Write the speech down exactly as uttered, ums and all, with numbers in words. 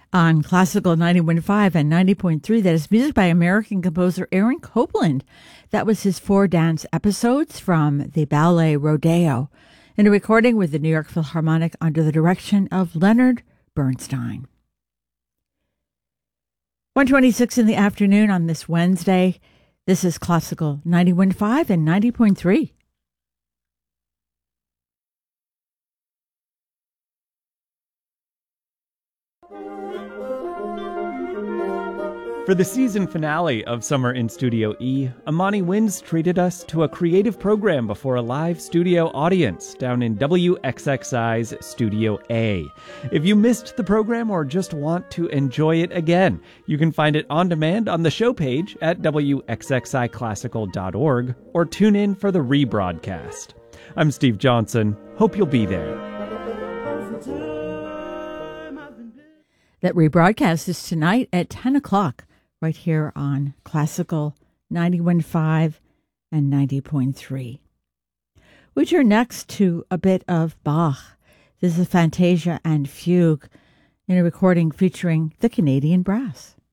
On Classical ninety-one point five and ninety point three, that is music by American composer Aaron Copland. That was his four dance episodes from the ballet Rodeo, in a recording with the New York Philharmonic under the direction of Leonard Bernstein. one twenty-six in the afternoon on this Wednesday. This is Classical ninety-one point five and ninety point three. For the season finale of Summer in Studio E, Amani Winds treated us to a creative program before a live studio audience down in W X X I's Studio A. If you missed the program or just want to enjoy it again, you can find it on demand on the show page at W X X I classical dot org or tune in for the rebroadcast. I'm Steve Johnson. Hope you'll be there. That rebroadcast is tonight at ten o'clock. Right here on Classical ninety-one point five and ninety point three. We turn next to a bit of Bach. This is a Fantasia and Fugue in a recording featuring the Canadian Brass.